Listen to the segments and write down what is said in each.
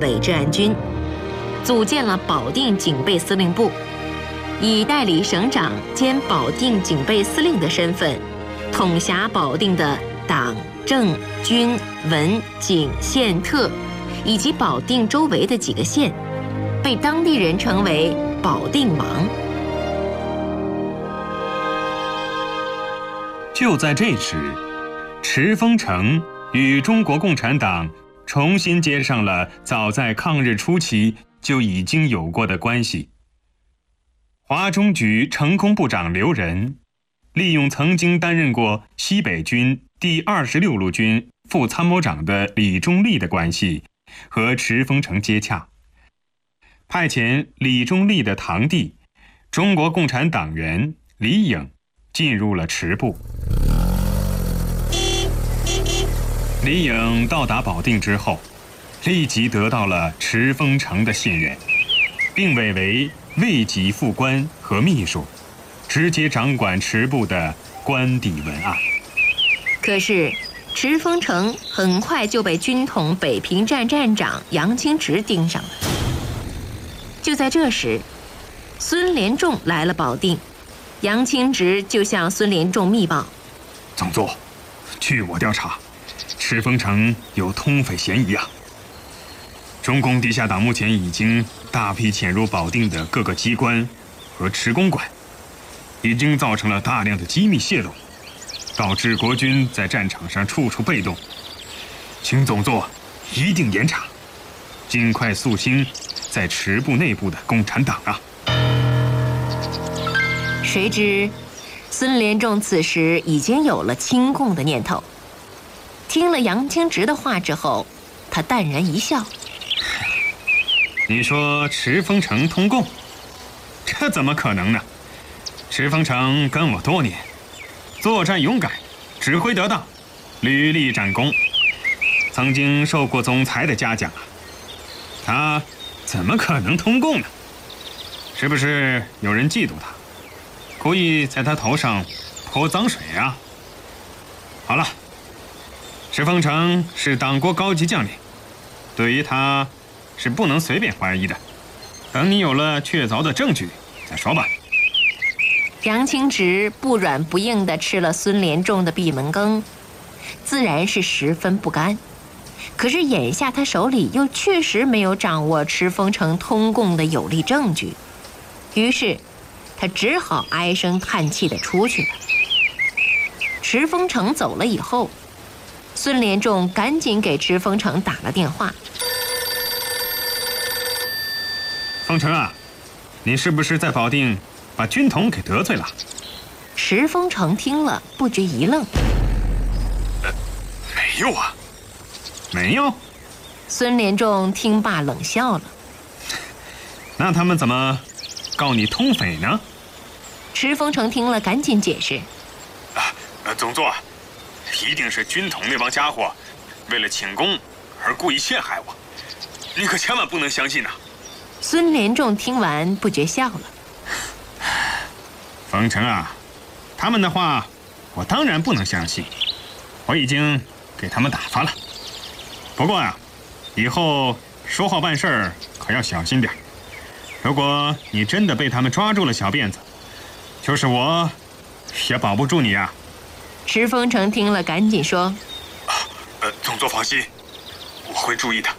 伪治安军，组建了保定警备司令部，以代理省长兼保定警备司令的身份，统辖保定的党、政、军、文、警、县、特，以及保定周围的几个县，被当地人称为保定王。 就在这时，池峰城与中国共产党重新接上了早在抗日初期就已经有过的关系。华中局成工部长刘仁利用曾经担任过西北军第26路军副参谋长的李忠立的关系，和池峰城接洽，派遣李忠立的堂弟中国共产党员李颖进入了池部。李颖到达保定之后，立即得到了池峰城的信任，并委为卫级副官和秘书，直接掌管池部的官邸文案。 可是池峰城很快就被军统北平站站长杨清直盯上了。就在这时，孙连仲来了保定，杨清直就向孙连仲密报： 总座，据我调查，池峰城有通匪嫌疑啊！中共地下党目前已经大批潜入保定的各个机关和池公馆，已经造成了大量的机密泄露，导致国军在战场上处处被动。请总座一定严查，尽快肃清在池部内部的共产党啊！ 谁知孙连仲此时已经有了亲共的念头，听了杨清直的话之后，他淡然一笑： 你说池峰城通共，这怎么可能呢？池峰城跟我多年，作战勇敢，指挥得当，屡立战功，曾经受过总裁的嘉奖啊，他怎么可能通共呢？是不是有人嫉妒他，故意在他头上泼脏水啊？好了，池峰城是党国高级将领，对于他是不能随便怀疑的，等你有了确凿的证据再说吧。 杨清直不软不硬地吃了孙连仲的闭门羹，自然是十分不甘。可是眼下他手里又确实没有掌握池峰城通共的有力证据，于是他只好唉声叹气地出去了。池峰城走了以后，孙连仲赶紧给池峰城打了电话： 峰城啊，你是不是在保定把军统给得罪了？ 池峰城听了不觉一愣： 没有啊。没有？ 孙连仲听罢冷笑了： 那他们怎么告你通匪呢？ 池峰城听了赶紧解释： 总座，一定是军统那帮家伙为了请功而故意陷害我，你可千万不能相信呐！ 孙连仲听完不觉笑了： 峰城啊，他们的话我当然不能相信，我已经给他们打发了。不过啊，以后说话办事可要小心点。如果你真的被他们抓住了小辫子，就是我也保不住你啊！ 池峰城听了赶紧说： 总座放心，我会注意的。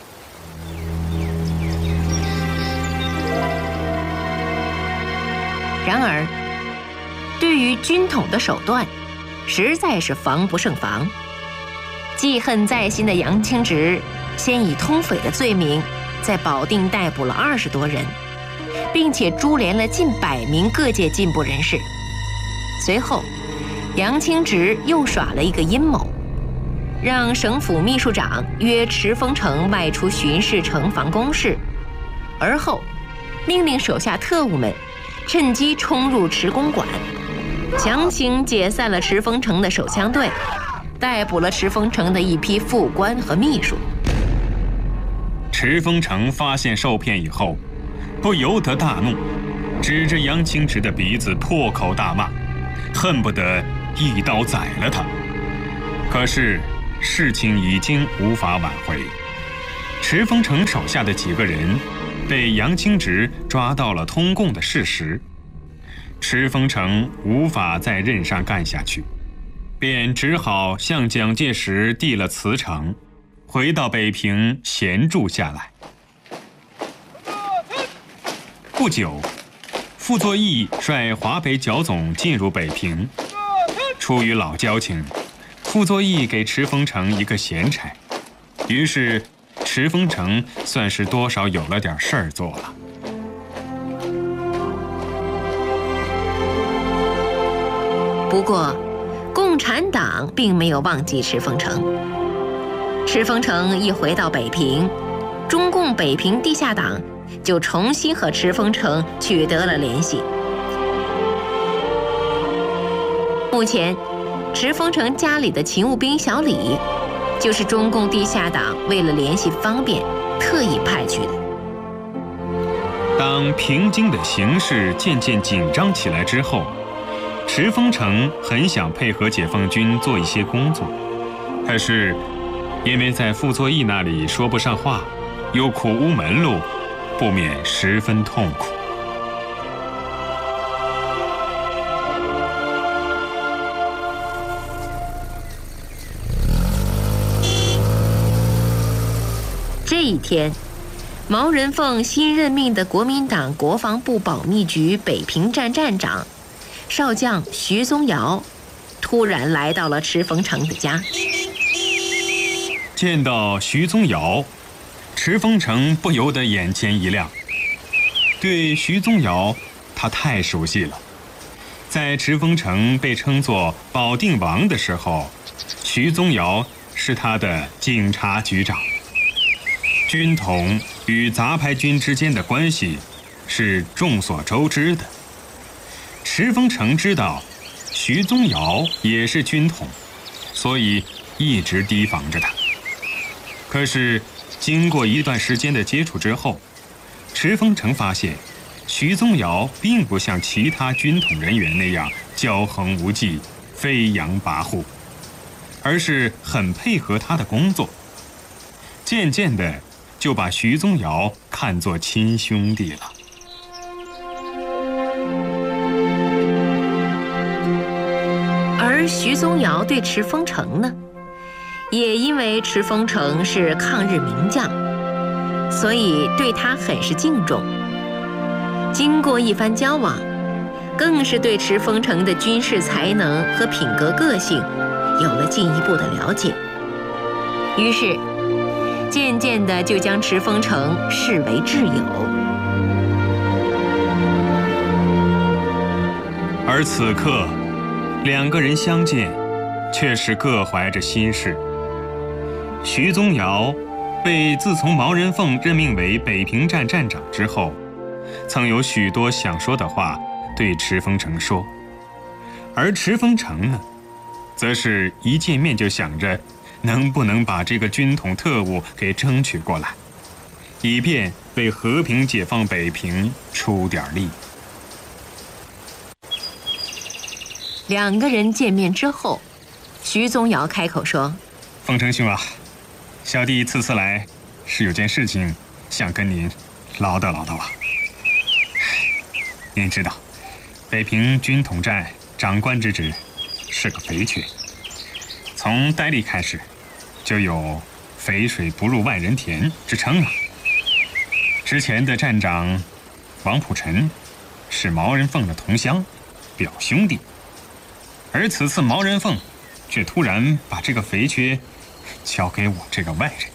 然而，对于军统的手段，实在是防不胜防。记恨在心的杨清直先以通匪的罪名在保定逮捕了20多人，并且株连了近100名各界进步人士。随后杨清直又耍了一个阴谋，让省府秘书长约池峰城外出巡视城防工事，而后命令手下特务们趁机冲入池公馆，强行解散了池峰城的手枪队，逮捕了池峰城的一批副官和秘书。 池峰城发现受骗以后，不由得大怒，指着杨清直的鼻子破口大骂，恨不得一刀宰了他。可是事情已经无法挽回， 池丰城手下的几个人被杨清直抓到了通共的事实，池丰城无法在任上干下去，便只好向蒋介石递了辞呈，回到北平闲住下来。不久，傅作义率华北剿总进入北平。出于老交情，傅作义给池丰城一个闲差，于是池丰城算是多少有了点事儿做了。 不过，共产党并没有忘记池丰城。池丰城一回到北平，中共北平地下党就重新和池丰城取得了联系。目前，池丰城家里的勤务兵小李，就是中共地下党为了联系方便，特意派去的。 当平津的形势渐渐紧张起来之后，池丰城很想配合解放军做一些工作，可是因为在傅作义那里说不上话，又苦无门路，不免十分痛苦。 这一天，毛人凤新任命的国民党国防部保密局北平站站长少将徐宗尧突然来到了池丰城的家。 见到徐宗尧，池丰城不由得眼前一亮。对徐宗尧，他太熟悉了。在池丰城被称作保定王的时候，徐宗尧是他的警察局长。军统与杂牌军之间的关系是众所周知的。池丰城知道徐宗尧也是军统，所以一直提防着他。可是经过一段时间的接触之后，池丰城发现徐宗尧并不像其他军统人员那样骄横无忌、飞扬跋扈，而是很配合他的工作。渐渐的就把徐宗尧看作亲兄弟了。 而徐宗尧对池丰城呢，也因为池丰城是抗日名将，所以对他很是敬重。经过一番交往，更是对池丰城的军事才能和品格个性有了进一步的了解。于是渐渐地就将池丰城视为挚友。 而此刻，两个人相见，却是各怀着心事。徐宗尧被自从毛人凤任命为北平站站长之后，曾有许多想说的话对池丰城说，而池丰城呢，则是一见面就想着能不能把这个军统特务给争取过来，以便为和平解放北平出点力。 两个人见面之后，徐宗尧开口说：“ 丰城兄啊，小弟次次来是有件事情想跟您唠叨唠叨啊。您知道，北平军统站长官之职是个肥缺，从戴笠开始就有肥水不入外人田之称了。之前的站长王溥臣是毛人凤的同乡表兄弟，而此次毛人凤却突然把这个肥缺交给我这个外人。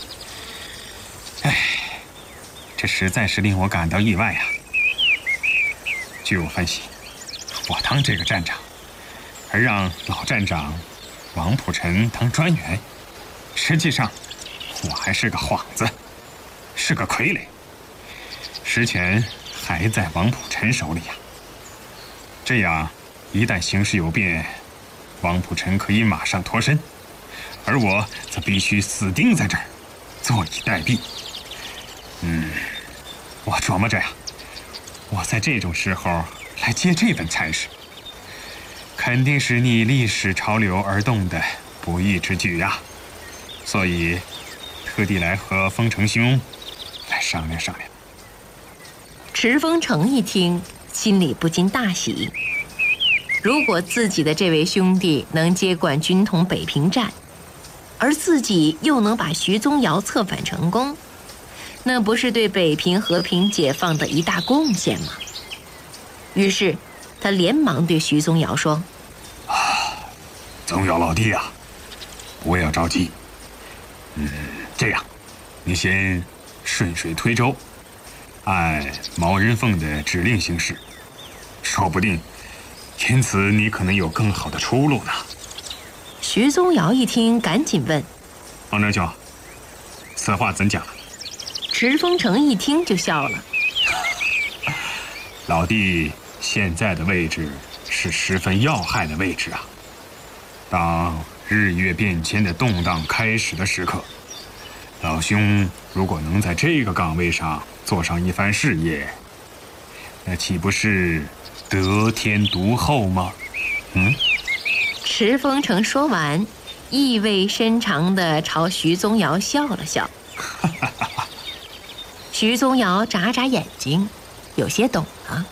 这实在是令我感到意外啊。据我分析，我当这个站长，而让老站长王溥臣当专员，实际上我还是个幌子，是个傀儡，实权还在王溥臣手里呀。这样一旦形势有变，王溥臣可以马上脱身，而我则必须死盯在这儿，坐以待毙。我琢磨着呀，我在这种时候来接这份差事，肯定是逆历史潮流而动的不义之举呀。所以特地来和丰城兄来商量商量。 池丰城一听，心里不禁大喜。如果自己的这位兄弟能接管军统北平站，而自己又能把徐宗尧策反成功，那不是对北平和平解放的一大贡献吗？于是他连忙对徐宗尧说： 宗尧老弟啊，不要着急。这样，你先顺水推舟，按毛人凤的指令行事，说不定因此你可能有更好的出路呢。 徐宗尧一听，赶紧问： 方丈兄，此话怎讲？ 池丰城一听就笑了： 老弟现在的位置是十分要害的位置啊。当日月变迁的动荡开始的时刻，老兄如果能在这个岗位上做上一番事业，那岂不是得天独厚吗？ 池丰城说完，意味深长地朝徐宗尧笑了笑。徐宗尧眨眨眼睛，有些懂了。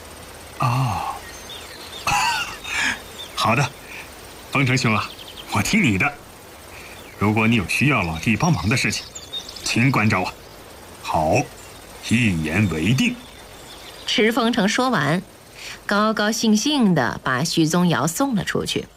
好的，丰城兄啊，我听你的。如果你有需要老弟帮忙的事情，请关照我。好，一言为定。 池丰城说完，高高兴兴地把徐宗尧送了出去。